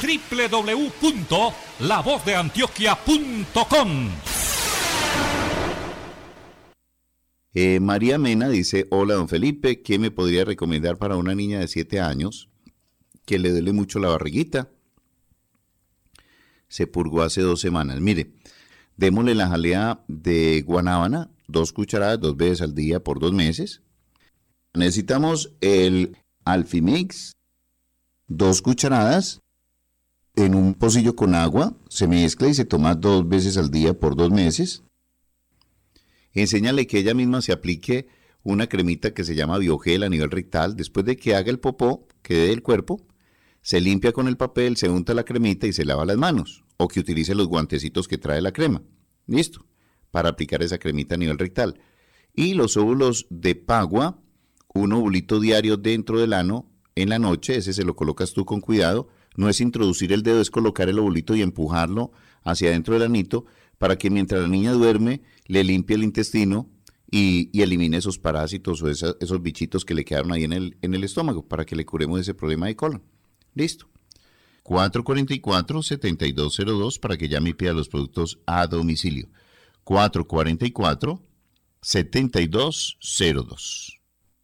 www.lavozdeantioquia.com. María Mena dice, hola don Felipe, ¿qué me podría recomendar para una niña de 7 años que le duele mucho la barriguita? Se purgó hace 2 semanas. Mire, démosle la jalea de guanábana, 2 cucharadas, 2 veces al día por 2 meses. Necesitamos el Alfimix, 2 cucharadas en un pocillo con agua, se mezcla y se toma 2 veces al día por 2 meses. Enséñale que ella misma se aplique una cremita que se llama Biogel a nivel rectal. Después de que haga el popó, que dé del cuerpo, se limpia con el papel, se unta la cremita y se lava las manos. O que utilice los guantecitos que trae la crema. Listo. Para aplicar esa cremita a nivel rectal. Y los óvulos de pagua, un ovulito diario dentro del ano en la noche. Ese se lo colocas tú con cuidado. No es introducir el dedo, es colocar el ovulito y empujarlo hacia adentro del anito para que mientras la niña duerme le limpie el intestino y elimine esos parásitos o esos bichitos que le quedaron ahí en el estómago para que le curemos ese problema de colon. Listo. 444-7202 para que llame y pida los productos a domicilio. 444-7202.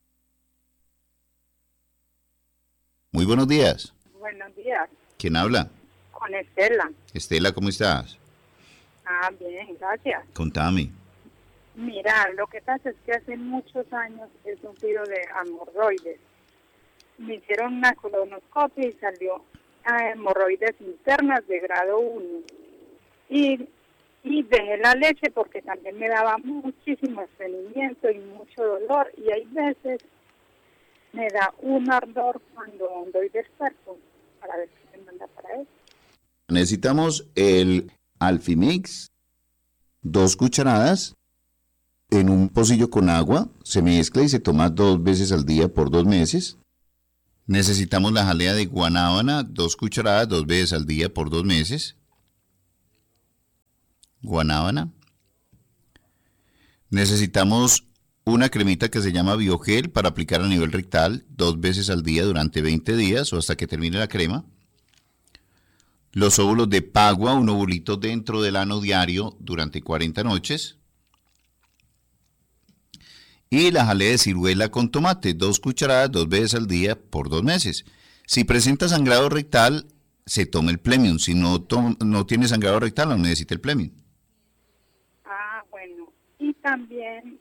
Muy buenos días. Buenos días. ¿Quién habla? Con Estela. Estela, ¿cómo estás? Bien, gracias. Contame. Mira, lo que pasa es que hace muchos años he sufrido de hemorroides. Me hicieron una colonoscopia y salió hemorroides internas de grado 1. Y dejé la leche porque también me daba muchísimo estreñimiento y mucho dolor. Y hay veces me da un ardor cuando doy desperto, para ver si me manda para eso. Necesitamos el Alfimix, 2 cucharadas en un pocillo con agua, se mezcla y se toma 2 veces al día por 2 meses. Necesitamos la jalea de guanábana, 2 cucharadas, 2 veces al día por 2 meses. Guanábana. Necesitamos una cremita que se llama Biogel para aplicar a nivel rectal 2 veces al día durante 20 días o hasta que termine la crema. Los óvulos de pagua, un ovulito dentro del ano diario durante 40 noches. Y la jalea de ciruela con tomate, 2 cucharadas, 2 veces al día por 2 meses. Si presenta sangrado rectal, se toma el Plemium. Si no tiene sangrado rectal, no necesita el Plemium. Bueno. Y también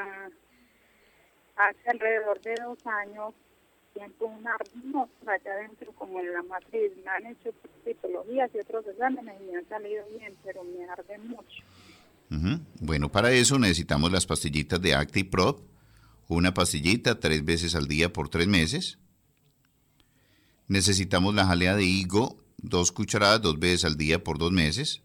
hace alrededor de 2 años siento una mostra allá adentro como en la matriz. Me han hecho citologías y otros exámenes y me han salido bien, pero me arde mucho. Bueno, para eso necesitamos las pastillitas de ActiProp, una pastillita 3 veces al día por 3 meses. Necesitamos la jalea de higo, 2 cucharadas 2 veces al día por 2 meses.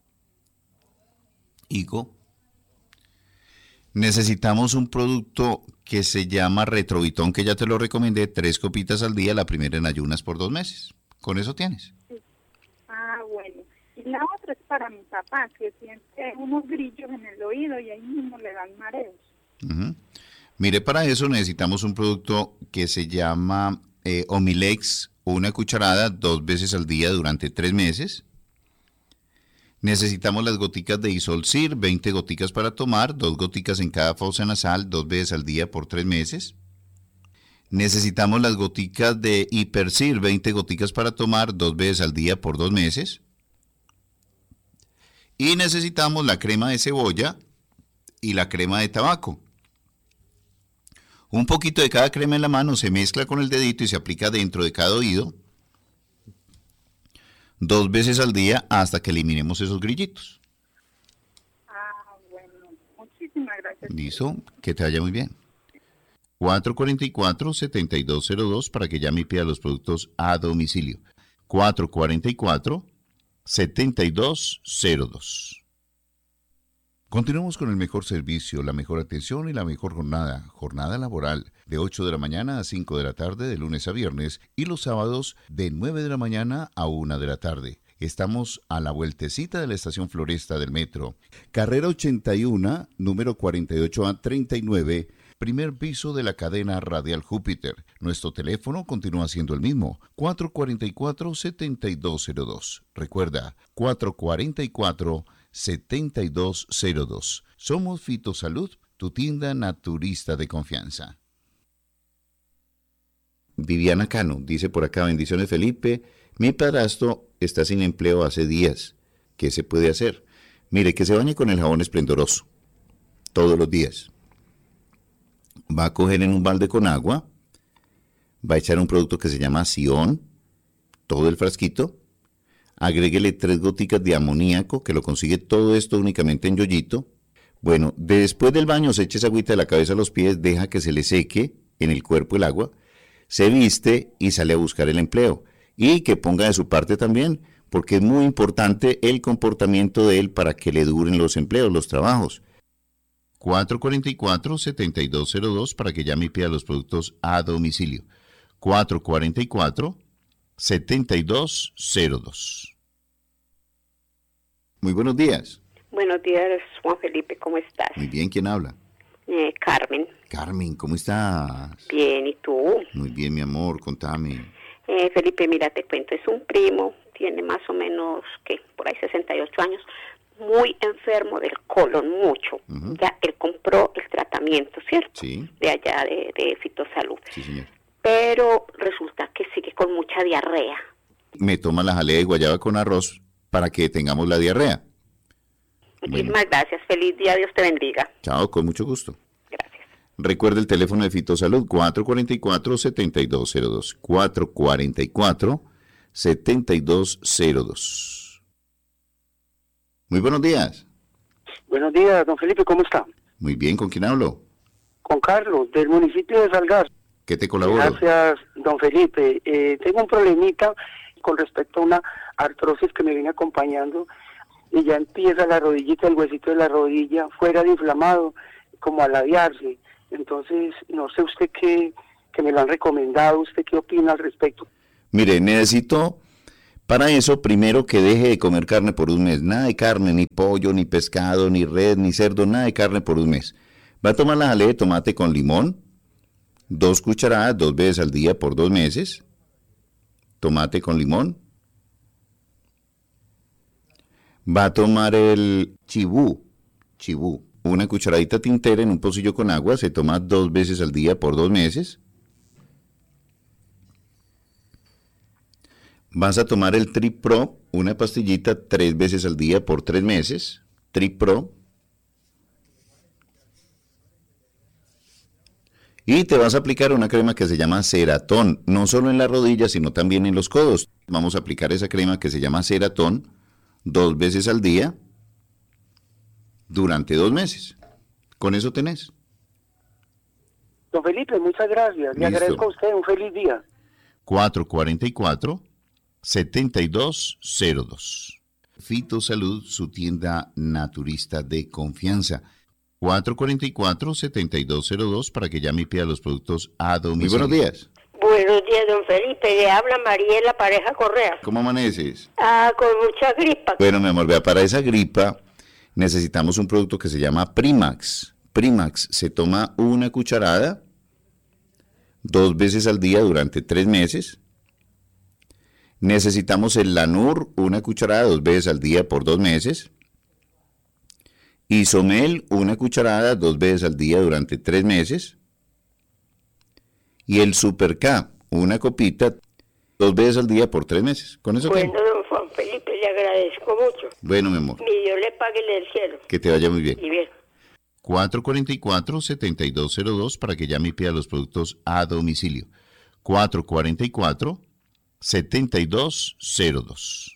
Higo. Necesitamos un producto que se llama Retrovitón, que ya te lo recomendé, 3 copitas al día, la primera en ayunas por 2 meses. Con eso tienes. Sí. Bueno. Y la otra es para mi papá, que siente unos grillos en el oído y ahí mismo le dan mareos. Mire, para eso necesitamos un producto que se llama Omilex, una cucharada 2 veces al día durante 3 meses. Necesitamos las goticas de Isolcir, 20 goticas para tomar, 2 goticas en cada fosa nasal, 2 veces al día por 3 meses. Necesitamos las goticas de Hipercir, 20 goticas para tomar, 2 veces al día por 2 meses. Y necesitamos la crema de cebolla y la crema de tabaco. Un poquito de cada crema en la mano se mezcla con el dedito y se aplica dentro de cada oído 2 veces al día hasta que eliminemos esos grillitos. Bueno, muchísimas gracias. Listo, que te vaya muy bien. 444-7202 para que llame y pida los productos a domicilio. 444-7202. Continuamos con el mejor servicio, la mejor atención y la mejor jornada. Jornada laboral de 8 de la mañana a 5 de la tarde de lunes a viernes y los sábados de 9 de la mañana a 1 de la tarde. Estamos a la vueltecita de la estación Floresta del metro. Carrera 81, número 48A39, primer piso de la cadena radial Júpiter. Nuestro teléfono continúa siendo el mismo, 444-7202. Recuerda, 444-7202. Somos Fitosalud, tu tienda naturista de confianza. Viviana Cano dice por acá, bendiciones Felipe, mi padrastro está sin empleo hace días. ¿Qué se puede hacer? Mire, que se bañe con el jabón esplendoroso, todos los días. Va a coger en un balde con agua, va a echar un producto que se llama Sion, todo el frasquito, agréguele 3 goticas de amoníaco, que lo consigue todo esto únicamente en yoyito. Bueno, después del baño se echa esa agüita de la cabeza a los pies, deja que se le seque en el cuerpo el agua, se viste y sale a buscar el empleo. Y que ponga de su parte también, porque es muy importante el comportamiento de él para que le duren los empleos, los trabajos. 444-7202 para que llame y pida los productos a domicilio. 444-7202. Muy buenos días. Buenos días, Juan Felipe, ¿cómo estás? Muy bien, ¿quién habla? Carmen. Carmen, ¿cómo estás? Bien, ¿y tú? Muy bien, mi amor, contame. Felipe, mira, te cuento, es un primo, tiene más o menos, por ahí 68 años, muy enfermo del colon, mucho. Uh-huh. Ya, él compró el tratamiento, ¿cierto? Sí. De allá, de Fitosalud. Sí, señor. Pero resulta que sigue con mucha diarrea. Me toma la jalea de guayaba con arroz para que tengamos la diarrea. Muchísimas gracias, feliz día, Dios te bendiga. Chao, con mucho gusto. Gracias. Recuerda el teléfono de Fitosalud, 444-7202. 444-7202. Muy buenos días. Buenos días, don Felipe, ¿cómo está? Muy bien, ¿con quién hablo? Con Carlos, del municipio de Salgar. ¿Qué te colaboro? Gracias, don Felipe. Tengo un problemita con respecto a una artrosis que me viene acompañando y ya empieza la rodillita, el huesito de la rodilla, fuera de inflamado, como a ladearse. Entonces, no sé usted qué me lo han recomendado, ¿usted qué opina al respecto? Mire, necesito para eso primero que deje de comer carne por un mes. Nada de carne, ni pollo, ni pescado, ni res, ni cerdo, nada de carne por un mes. Va a tomar la jalea de tomate con limón, 2 cucharadas, 2 veces al día por 2 meses. Tomate con limón. Va a tomar el chibú, una cucharadita tintera en un pocillo con agua, se toma 2 veces al día por 2 meses. Vas a tomar el Tripro, una pastillita 3 veces al día por 3 meses. Tripro. Y te vas a aplicar una crema que se llama Ceratón, no solo en la rodilla, sino también en los codos. Vamos a aplicar esa crema que se llama Ceratón 2 veces al día durante 2 meses. Con eso tenés. Don Felipe, muchas gracias. Le agradezco a usted. Un feliz día. 444-7202. Fitosalud, su tienda naturista de confianza. 444-7202 para que llame y pida los productos a domicilio. Muy buenos días. Buenos días, don Felipe. Le habla Mariela Pareja Correa. ¿Cómo amaneces? Con mucha gripa. Bueno, mi amor, vea, para esa gripa necesitamos un producto que se llama Primax. Primax se toma 1 cucharada 2 veces al día durante 3 meses. Necesitamos el Lanur, 1 cucharada 2 veces al día por 2 meses. Isomel, 1 cucharada 2 veces al día durante 3 meses. Y el Super K, 1 copita 2 veces al día por 3 meses. Con eso bueno, don Juan Felipe, le agradezco mucho. Bueno, mi amor. Y Dios le pague el cielo. Que te vaya muy bien. Y bien. 444-7202 para que llame y pida los productos a domicilio. 444-7202.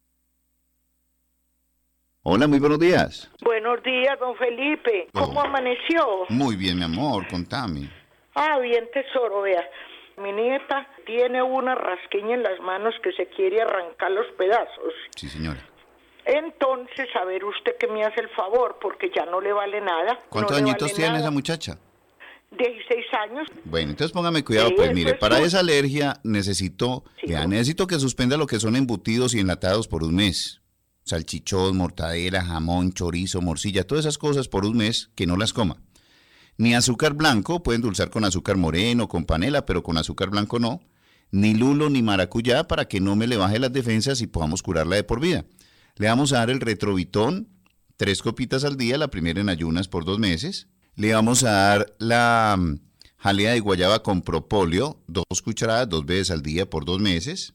Hola, muy buenos días. Buenos días, don Felipe. ¿Cómo amaneció? Muy bien, mi amor, contame. Bien, tesoro, vea. Mi nieta tiene una rasquiña en las manos que se quiere arrancar los pedazos. Sí, señora. Entonces, a ver usted que me hace el favor, porque ya no le vale nada. ¿Cuántos añitos tiene esa muchacha? 16 años. Bueno, entonces póngame cuidado, Sí, pues eso mire, es para justo. esa alergia necesito que suspenda lo que son embutidos y enlatados por un mes. Salchichón, mortadela, jamón, chorizo, morcilla, todas esas cosas por un mes que no las coma. Ni azúcar blanco, puede endulzar con azúcar moreno, con panela, pero con azúcar blanco no. Ni lulo ni maracuyá para que no me le baje las defensas y podamos curarla de por vida. Le vamos a dar el retrovitón, 3 copitas al día, la primera en ayunas por 2 meses. Le vamos a dar la jalea de guayaba con propóleo, 2 cucharadas, 2 veces al día por 2 meses.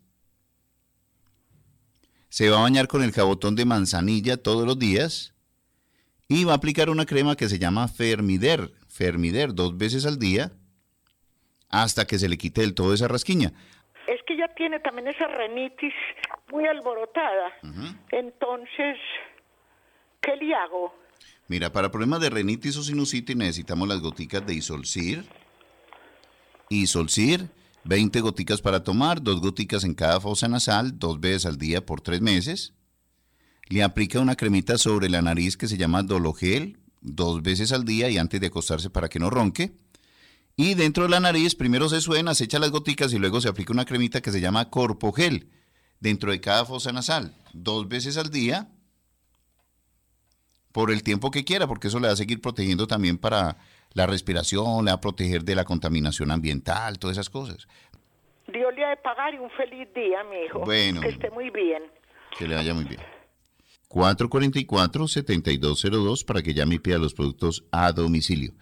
Se va a bañar con el jabotón de manzanilla todos los días. Y va a aplicar una crema que se llama Fermider, 2 veces al día, hasta que se le quite del todo esa rasquiña. Es que ella tiene también esa rinitis muy alborotada. Entonces, ¿qué le hago? Mira, para problemas de rinitis o sinusitis necesitamos las goticas de Isolcir. Isolcir, 20 goticas para tomar, 2 goticas en cada fosa nasal, 2 veces al día por 3 meses. Le aplica una cremita sobre la nariz que se llama Dologel, 2 veces al día y antes de acostarse para que no ronque. Y dentro de la nariz primero se suena, se echa las goticas y luego se aplica una cremita que se llama Corpogel, dentro de cada fosa nasal, 2 veces al día, por el tiempo que quiera, porque eso le va a seguir protegiendo también para la respiración, le va a proteger de la contaminación ambiental, todas esas cosas. Dios le ha de pagar y un feliz día, mi hijo. Bueno. Que esté muy bien. Que le vaya muy bien. 444-7202 para que llame y pida los productos a domicilio.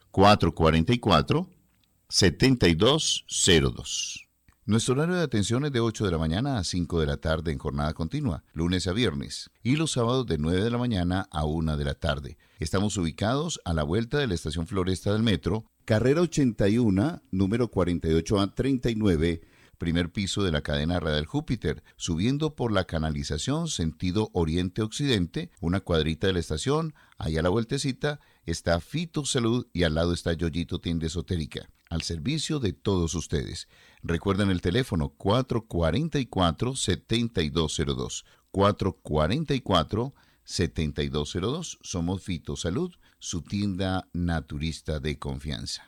444-7202. Nuestro horario de atención es de 8 de la mañana a 5 de la tarde en jornada continua, lunes a viernes, y los sábados de 9 de la mañana a 1 de la tarde. Estamos ubicados a la vuelta de la estación Floresta del Metro, carrera 81, número 48A39, primer piso de la cadena radial Júpiter, subiendo por la canalización sentido oriente-occidente, una cuadrita de la estación, allá a la vueltecita está Fito Salud y al lado está Yoyito Tienda Esotérica, al servicio de todos ustedes. Recuerden el teléfono 444-7202, 444-7202, somos Fito Salud, su tienda naturista de confianza.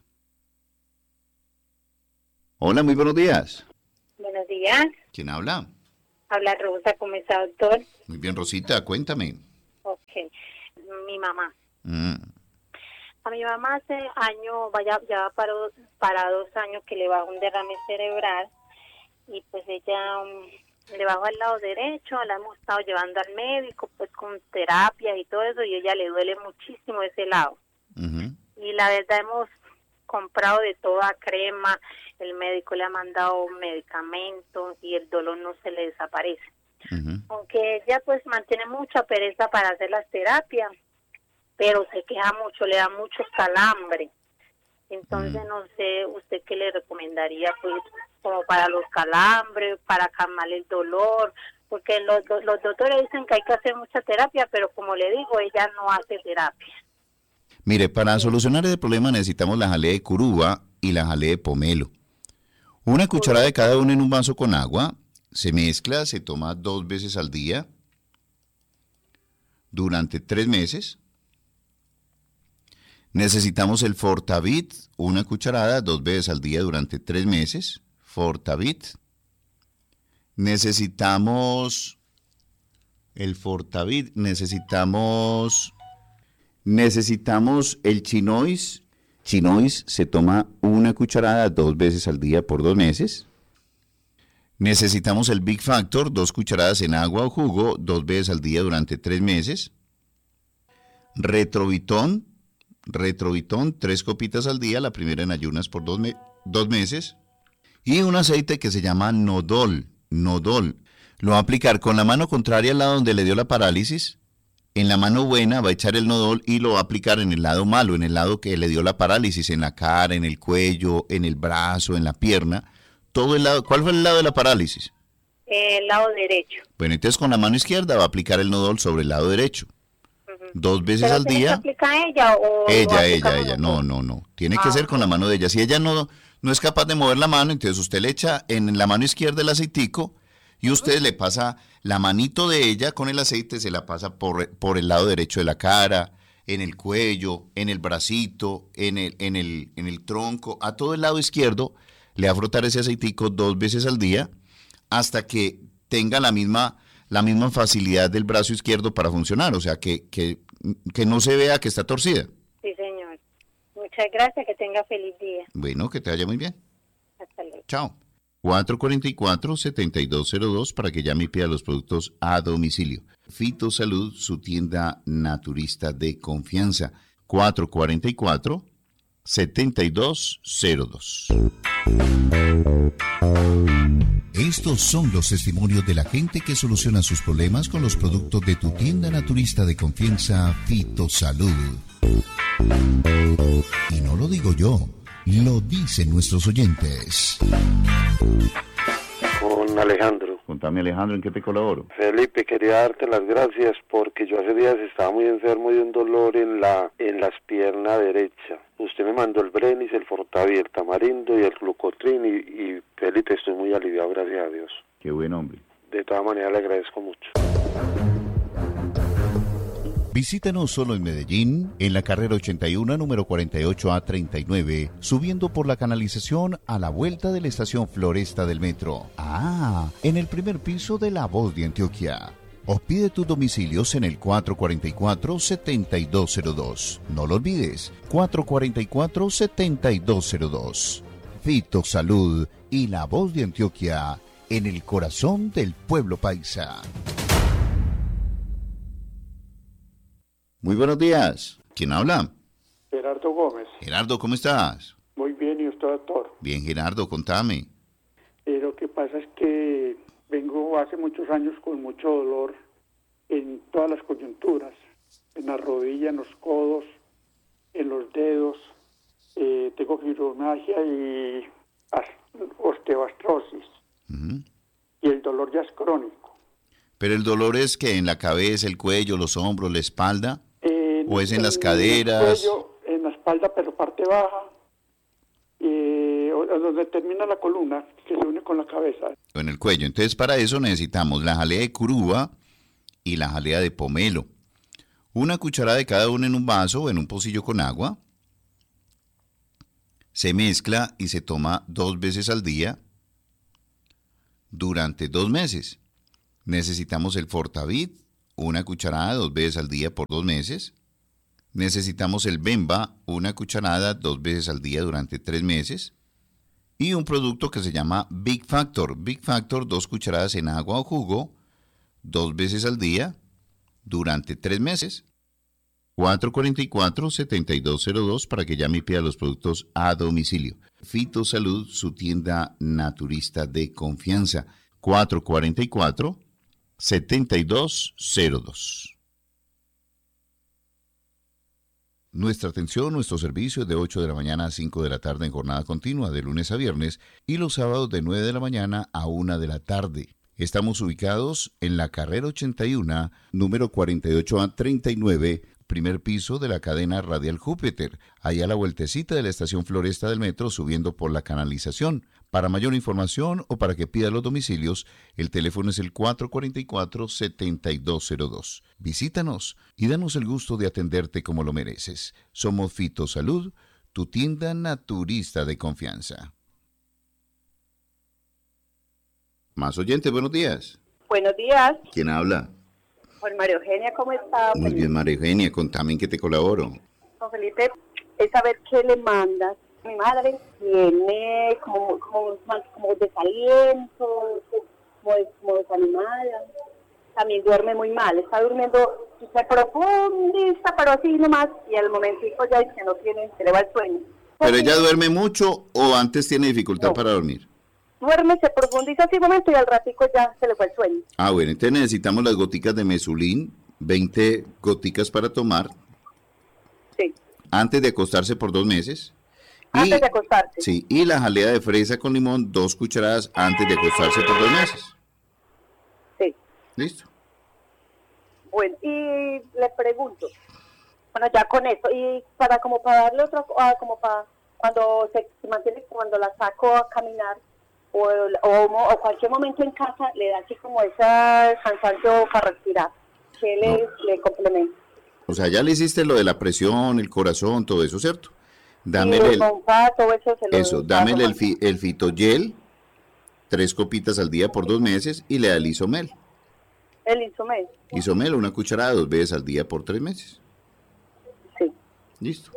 Hola, muy buenos días. Buenos días. ¿Quién habla? Habla Rosa, ¿cómo está, doctor? Muy bien, Rosita, cuéntame. Ok, mi mamá. Mm. A mi mamá hace año, ya va para 2 años que le va un derrame cerebral y pues ella le bajó al lado derecho, la hemos estado llevando al médico pues con terapias y todo eso y a ella le duele muchísimo ese lado. Uh-huh. Y la verdad hemos comprado de toda crema, el médico le ha mandado medicamentos y el dolor no se le desaparece. Uh-huh. Aunque ella pues mantiene mucha pereza para hacer las terapias, pero se queja mucho, le da mucho calambre. Entonces no sé, ¿usted qué le recomendaría pues como para los calambres, para calmar el dolor? Porque los doctores dicen que hay que hacer mucha terapia, pero como le digo, ella no hace terapia. Mire, para solucionar ese problema necesitamos la jalea de curuba y la jalea de pomelo. Una cucharada de cada uno en un vaso con agua, se mezcla, se toma 2 veces al día durante 3 meses. Necesitamos el Fortavit, una cucharada, 2 veces al día durante 3 meses. Fortavit. Necesitamos el Fortavit, necesitamos el Chinois. Chinois se toma una cucharada 2 veces al día por 2 meses. Necesitamos el Big Factor, 2 cucharadas en agua o jugo, 2 veces al día durante 3 meses. Retrovitón, 3 copitas al día, la primera en ayunas por 2 meses. Y un aceite que se llama Nodol. Lo va a aplicar con la mano contraria al lado donde le dio la parálisis. En la mano buena va a echar el Nodol y lo va a aplicar en el lado malo, en el lado que le dio la parálisis, en la cara, en el cuello, en el brazo, en la pierna. Todo el lado. ¿Cuál fue el lado de la parálisis? El lado derecho. Bueno, entonces con la mano izquierda va a aplicar el Nodol sobre el lado derecho. 2 veces al día. ¿Pero aplica ella o ella? No. Tiene que ser con la mano de ella. Si ella no es capaz de mover la mano, entonces usted le echa en la mano izquierda el aceitico y usted le pasa la manito de ella con el aceite, se la pasa por el lado derecho de la cara, en el cuello, en el bracito, en el tronco, a todo el lado izquierdo. Le va a frotar ese aceitico 2 veces al día hasta que tenga la misma facilidad del brazo izquierdo para funcionar, o sea, que no se vea que está torcida. Sí, señor. Muchas Muchas gracias, que tenga feliz día. Bueno, que te vaya muy bien. Hasta luego. Chao. 444-7202 para que llame y pida los productos a domicilio. Fitosalud, su tienda naturista de confianza. 444-7202. Estos son los testimonios de la gente que soluciona sus problemas con los productos de tu tienda naturista de confianza, Fitosalud. Y no lo digo yo, lo dicen nuestros oyentes. Con Alejandro. Contame, Alejandro, ¿en qué te colaboro? Felipe, quería darte las gracias porque yo hace días estaba muy enfermo de un dolor en las piernas derecha. Usted me mandó el Brenis, el Fortavi, el Tamarindo y el Glucotrin y Felipe, estoy muy aliviado, gracias a Dios. Qué buen hombre. De todas maneras le agradezco mucho. Visítanos solo en Medellín, en la carrera 81, número 48A39, subiendo por la canalización a la vuelta de la estación Floresta del metro. En el primer piso de La Voz de Antioquia. O pide tus domicilios en el 444-7202. No lo olvides, 444-7202. Fitosalud y La Voz de Antioquia, en el corazón del pueblo paisa. Muy buenos días. ¿Quién habla? Gerardo Gómez. Gerardo, ¿cómo estás? Muy bien, ¿y usted, doctor? Bien, Gerardo, contame. Lo que pasa es que vengo hace muchos años con mucho dolor en todas las coyunturas, en la rodilla, en los codos, en los dedos. Tengo fibromialgia y osteoartrosis. Uh-huh. Y el dolor ya es crónico. ¿Pero el dolor es que en la cabeza, el cuello, los hombros, la espalda? ¿O es en las caderas? En el cuello, en la espalda, pero parte baja, donde termina la columna, que se une con la cabeza. O en el cuello. Entonces, para eso necesitamos la jalea de curúa y la jalea de pomelo. Una cucharada de cada una en un vaso o en un pocillo con agua. Se mezcla y se toma 2 veces al día durante 2 meses. Necesitamos el Fortavid, una cucharada 2 veces al día por 2 meses. Necesitamos el Bemba, una cucharada 2 veces al día durante 3 meses. Y un producto que se llama Big Factor. Big Factor, 2 cucharadas en agua o jugo, 2 veces al día durante 3 meses. 444-7202 para que llame y pida los productos a domicilio. Fitosalud, su tienda naturista de confianza. 444-7202. Nuestra atención, nuestro servicio es de 8 de la mañana a 5 de la tarde en jornada continua, de lunes a viernes, y los sábados de 9 de la mañana a 1 de la tarde. Estamos ubicados en la carrera 81, número 48A39, primer piso de la cadena radial Júpiter, allá a la vueltecita de la estación Floresta del metro, subiendo por la canalización. Para mayor información o para que pida los domicilios, el teléfono es el 444-7202. Visítanos y danos el gusto de atenderte como lo mereces. Somos Fitosalud, tu tienda naturista de confianza. Más oyentes, buenos días. Buenos días. ¿Quién habla? Juan María Eugenia, ¿cómo está? Muy bien, María Eugenia, contame en qué te colaboro. Don Felipe, es saber qué le mandas. Mi madre tiene como desaliento, como desanimada. También duerme muy mal, está durmiendo, se profundiza, pero así nomás, y al momentico ya es que no tiene, se le va el sueño. ¿Pero ella duerme mucho o antes tiene dificultad para dormir? Duerme, se profundiza así un momento y al ratico ya se le fue el sueño. Bueno, entonces necesitamos las goticas de Mesulín, 20 goticas para tomar. Sí. Antes de acostarse por 2 meses. Antes de acostarse. Sí, y la jalea de fresa con limón, 2 cucharadas antes de acostarse por 2 meses. Sí. ¿Listo? Bueno, y le pregunto, bueno, ya con esto, y para darle otro, como para cuando se mantiene, cuando la saco a caminar, o cualquier momento en casa, le da así como ese cansancio para respirar, que le complementa. O sea, ya le hiciste lo de la presión, el corazón, todo eso, ¿cierto? Dámele dámele el Fitogel, 3 copitas al día por 2 meses, y le da el Isomel. El Isomel. Isomel, una cucharada 2 veces al día por 3 meses. Sí. Listo.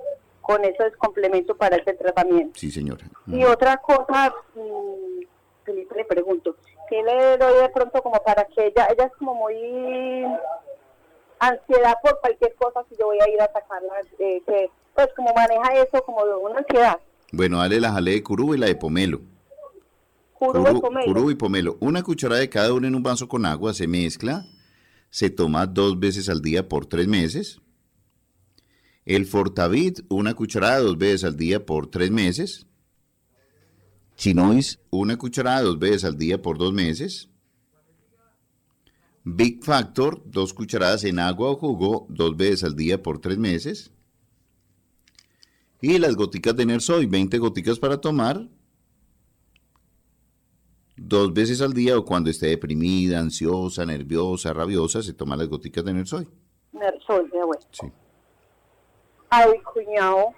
con eso es complemento para ese tratamiento. Sí, señora. Y otra cosa, Felipe, le pregunto, ¿qué le doy de pronto como para que ella es como muy ansiedad por cualquier cosa si yo voy a ir a atacarla, que pues como maneja eso como de una ansiedad? Bueno, dale la jalea de curú y la de pomelo. Curú y pomelo. Una cucharada de cada uno en un vaso con agua, se mezcla, se toma 2 veces al día por 3 meses. El Fortavit, una cucharada 2 veces al día por 3 meses. Chinois, una cucharada 2 veces al día por 2 meses. Big Factor, 2 cucharadas en agua o jugo, 2 veces al día por 3 meses. Y las goticas de Nersoy, 20 goticas para tomar 2 veces al día, o cuando esté deprimida, ansiosa, nerviosa, rabiosa, se toma las goticas de Nersoy. Nersoy, ya bueno. Sí. Hay cuñado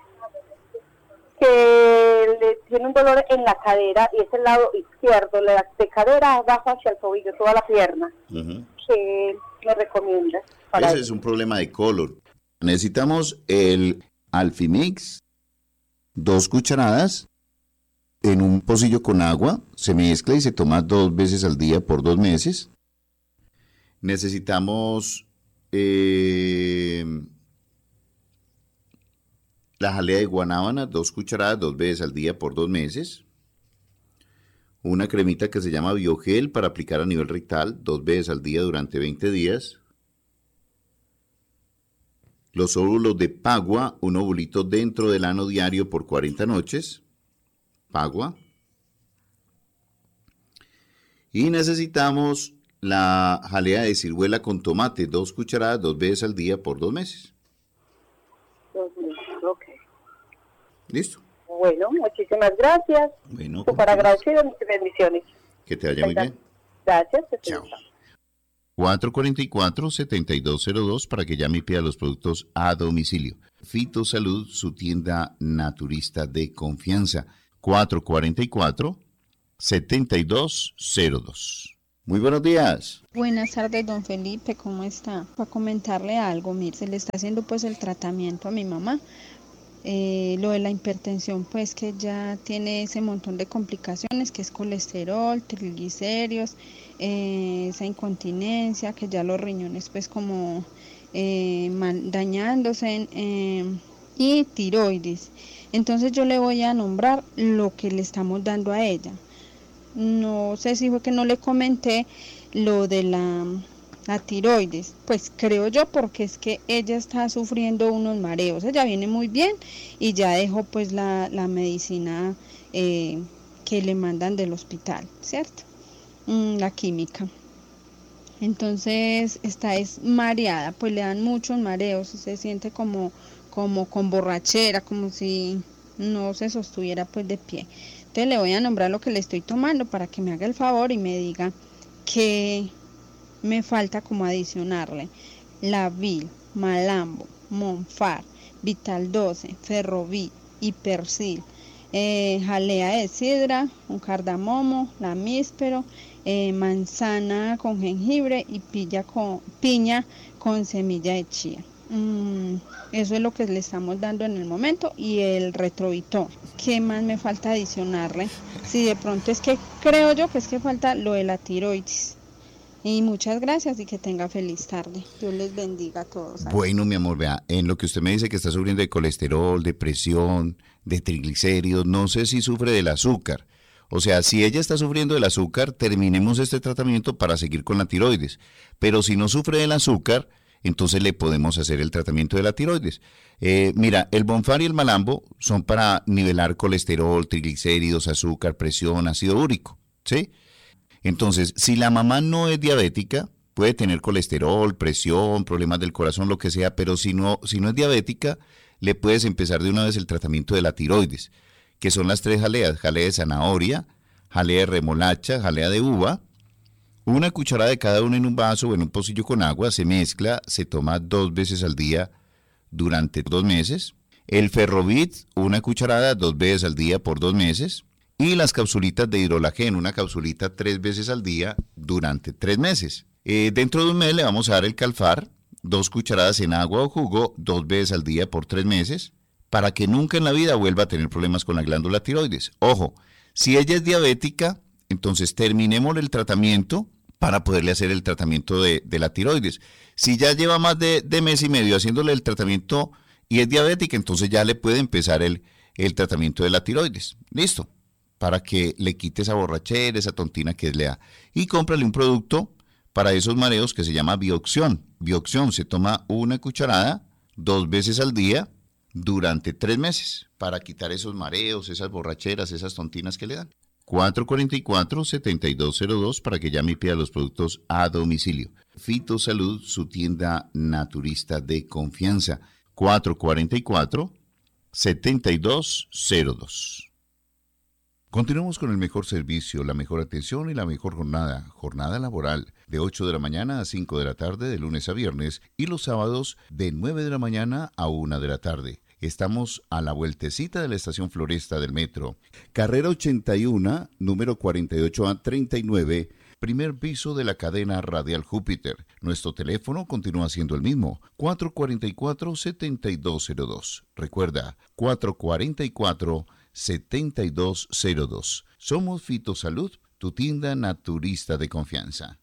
que le tiene un dolor en la cadera y es el lado izquierdo, de cadera baja hacia el tobillo, toda la pierna. ¿Qué me recomiendas? Ese es un problema de color. Necesitamos el Alfimix, 2 cucharadas en un pocillo con agua, se mezcla y se toma 2 veces al día por 2 meses. Necesitamos la jalea de guanábana, 2 cucharadas, 2 veces al día por 2 meses. Una cremita que se llama Biogel para aplicar a nivel rectal, 2 veces al día durante 20 días. Los óvulos de Pagua, un ovulito dentro del ano diario por 40 noches. Pagua. Y necesitamos la jalea de ciruela con tomate, 2 cucharadas, 2 veces al día por 2 meses. 2 meses, ok. Listo. Bueno, muchísimas gracias. Bueno, súper agradecido, muchas bendiciones. Que te vaya muy bien. Gracias. Chao. 444-7202 para que llame y pida los productos a domicilio. Fitosalud, su tienda naturista de confianza. 444-7202. Muy buenos días. Buenas tardes, don Felipe, ¿cómo está? Para comentarle algo, mire, se le está haciendo pues el tratamiento a mi mamá. Lo de la hipertensión, pues que ya tiene ese montón de complicaciones, que es colesterol, triglicéridos, esa incontinencia, que ya los riñones pues como dañándose y tiroides. Entonces yo le voy a nombrar lo que le estamos dando a ella. No sé si fue que no le comenté lo de la tiroides, pues creo yo porque es que ella está sufriendo unos mareos, ella viene muy bien y ya dejó pues la medicina que le mandan del hospital, ¿cierto? La química. Entonces está es mareada, pues le dan muchos mareos, se siente como con borrachera, como si no se sostuviera pues de pie. Entonces le voy a nombrar lo que le estoy tomando para que me haga el favor y me diga que me falta como adicionarle. Lavil, Malambo, Monfar, Vital 12, Ferrovit, Hipersil, jalea de sidra, un cardamomo, la míspero, manzana con jengibre y piña con semilla de chía. Eso es lo que le estamos dando en el momento, y el Retrovitor. ¿Qué más me falta adicionarle? Si de pronto es que creo yo que es que falta lo de la tiroides. Y muchas gracias y que tenga feliz tarde. Dios les bendiga a todos. Bueno, mi amor, vea, en lo que usted me dice que está sufriendo de colesterol, de presión, de triglicéridos, no sé si sufre del azúcar. O sea, si ella está sufriendo del azúcar, terminemos este tratamiento para seguir con la tiroides. Pero si no sufre del azúcar, entonces le podemos hacer el tratamiento de la tiroides. Mira, el Bonfar y el Malambo son para nivelar colesterol, triglicéridos, azúcar, presión, ácido úrico, ¿sí? Entonces, si la mamá no es diabética, puede tener colesterol, presión, problemas del corazón, lo que sea, pero si no es diabética, le puedes empezar de una vez el tratamiento de la tiroides, que son las 3 jaleas: jalea de zanahoria, jalea de remolacha, jalea de uva. Una cucharada de cada uno en un vaso o en un pocillo con agua, se mezcla, se toma 2 veces al día durante 2 meses. El Ferrovit, una cucharada 2 veces al día por 2 meses. Y las capsulitas de hidrolagén, una capsulita 3 veces al día durante 3 meses. Dentro de un mes le vamos a dar el Calfar, 2 cucharadas en agua o jugo, 2 veces al día por 3 meses. para que nunca en la vida vuelva a tener problemas con la glándula tiroides. Ojo, si ella es diabética, entonces terminemos el tratamiento para poderle hacer el tratamiento de la tiroides. Si ya lleva más de mes y medio haciéndole el tratamiento y es diabética, entonces ya le puede empezar el tratamiento de la tiroides. Listo, para que le quite esa borrachera, esa tontina que le da. Y cómprale un producto para esos mareos que se llama Bioxión. Bioxión se toma 1 cucharada 2 veces al día durante 3 meses para quitar esos mareos, esas borracheras, esas tontinas que le dan. 444-7202 para que llame y pida los productos a domicilio. Fitosalud, su tienda naturista de confianza. 444-7202. Continuamos con el mejor servicio, la mejor atención y la mejor jornada. Jornada laboral de 8 de la mañana a 5 de la tarde de lunes a viernes y los sábados de 9 de la mañana a 1 de la tarde. Estamos a la vueltecita de la estación Floresta del metro. Carrera 81, número 48A39, primer piso de la cadena Radial Júpiter. Nuestro teléfono continúa siendo el mismo, 444-7202. Recuerda, 444-7202. Somos Fitosalud, tu tienda naturista de confianza.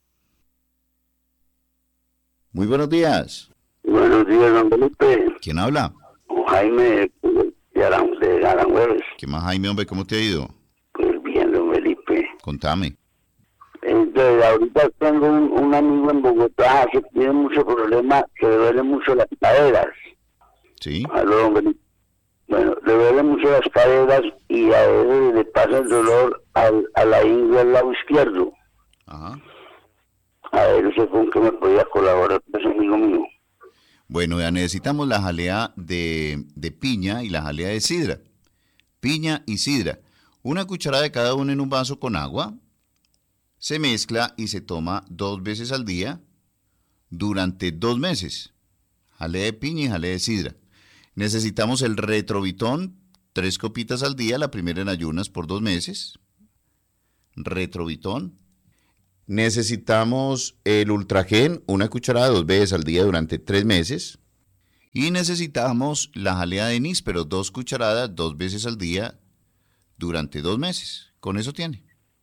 Muy buenos días. Buenos días, don Felipe. ¿Quién habla? Jaime de Aranjuez. ¿Qué más, Jaime, hombre? ¿Cómo te ha ido? Pues bien, don Felipe. Contame. Entonces, ahorita tengo un amigo en Bogotá que tiene mucho problema, que le duelen mucho las caderas. Sí. Aló, don Felipe. Bueno, le duelen mucho las caderas y a veces le pasa el dolor a la ingle al lado izquierdo. Ajá. A ver, no sé con qué me podía colaborar, pues, amigo mío. Bueno, ya necesitamos la jalea de piña y la jalea de sidra. Piña y sidra. 1 cucharada de cada uno en un vaso con agua. Se mezcla y se toma 2 veces al día durante 2 meses. Jalea de piña y jalea de sidra. Necesitamos el Retrovitón, 3 copitas al día, la primera en ayunas por 2 meses. Retrovitón. Necesitamos el Ultragen, 1 cucharada 2 veces al día durante 3 meses. Y necesitamos la jalea de níspero, 2 cucharadas 2 veces al día durante 2 meses. Con eso tiene.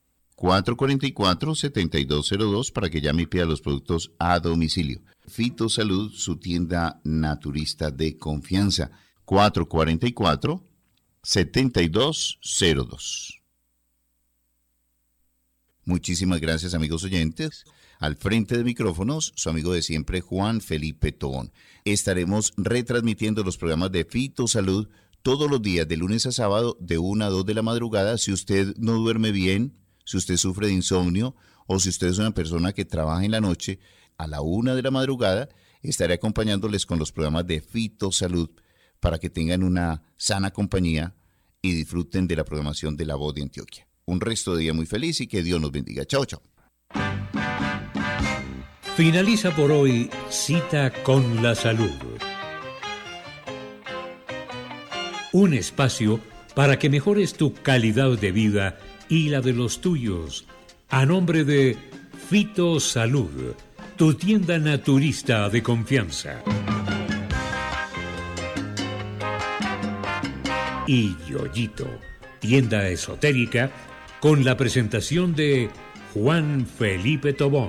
444-7202 para que llame y pida los productos a domicilio. Fitosalud, su tienda naturista de confianza. 444-7202. Muchísimas gracias, amigos oyentes. Al frente de micrófonos, su amigo de siempre, Juan Felipe Tobón. Estaremos retransmitiendo los programas de Fitosalud todos los días, de lunes a sábado, de 1 a 2 de la madrugada. Si usted no duerme bien, si usted sufre de insomnio o si usted es una persona que trabaja en la noche, a la 1 de la madrugada estaré acompañándoles con los programas de Fitosalud para que tengan una sana compañía y disfruten de la programación de La Voz de Antioquia. Un resto de día muy feliz y que Dios nos bendiga. Chao, chao. Finaliza por hoy Cita con la Salud. Un espacio para que mejores tu calidad de vida y la de los tuyos. A nombre de Fitosalud, tu tienda naturista de confianza. Y Yoyito, tienda esotérica, con la presentación de Juan Felipe Tobón.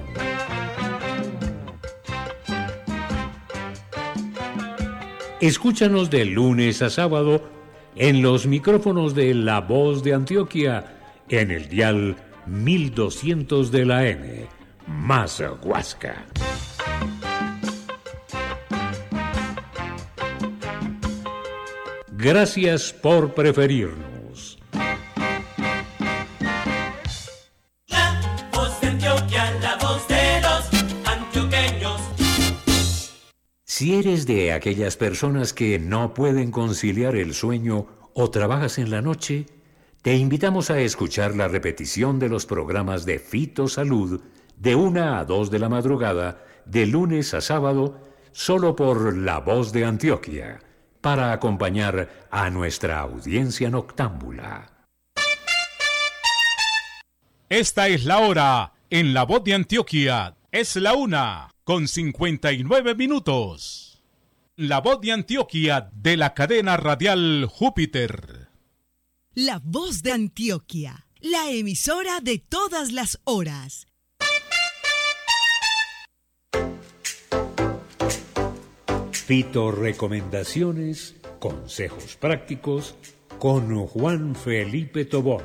Escúchanos de lunes a sábado en los micrófonos de La Voz de Antioquia, en el dial 1200 de la M, más Huasca. Gracias por preferirnos. La Voz de Antioquia, la voz de los antioqueños. Si eres de aquellas personas que no pueden conciliar el sueño o trabajas en la noche, te invitamos a escuchar la repetición de los programas de Fitosalud de 1 a 2 de la madrugada, de lunes a sábado, solo por La Voz de Antioquia, para acompañar a nuestra audiencia noctámbula. Esta es la hora en La Voz de Antioquia. Es la 1:59. La Voz de Antioquia de la cadena radial Júpiter. La Voz de Antioquia, la emisora de todas las horas. Fitorecomendaciones, consejos prácticos con Juan Felipe Tobón.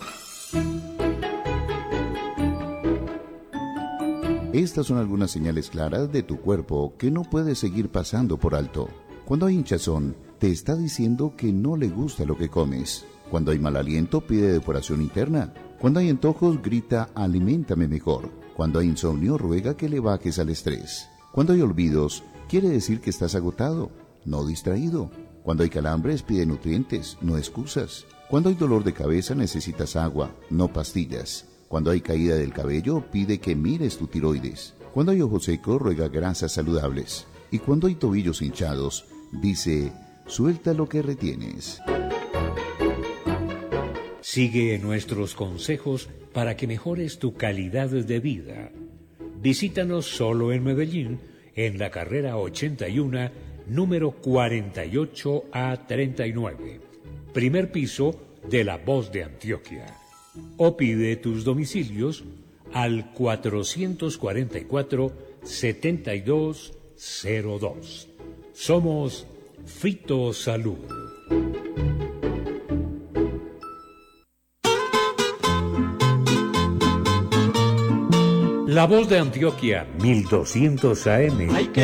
Estas son algunas señales claras de tu cuerpo que no puedes seguir pasando por alto. Cuando hay hinchazón, te está diciendo que no le gusta lo que comes. Cuando hay mal aliento, pide depuración interna. Cuando hay antojos, grita, aliméntame mejor. Cuando hay insomnio, ruega que le bajes al estrés. Cuando hay olvidos, quiere decir que estás agotado, no distraído. Cuando hay calambres, pide nutrientes, no excusas. Cuando hay dolor de cabeza, necesitas agua, no pastillas. Cuando hay caída del cabello, pide que mires tu tiroides. Cuando hay ojos secos, ruega grasas saludables. Y cuando hay tobillos hinchados, dice, suelta lo que retienes. Sigue nuestros consejos para que mejores tu calidad de vida. Visítanos solo en Medellín, en la carrera 81, número 48A39, primer piso de La Voz de Antioquia. O pide tus domicilios al 444-7202. Somos Fitosalud. La Voz de Antioquia, 1200 AM.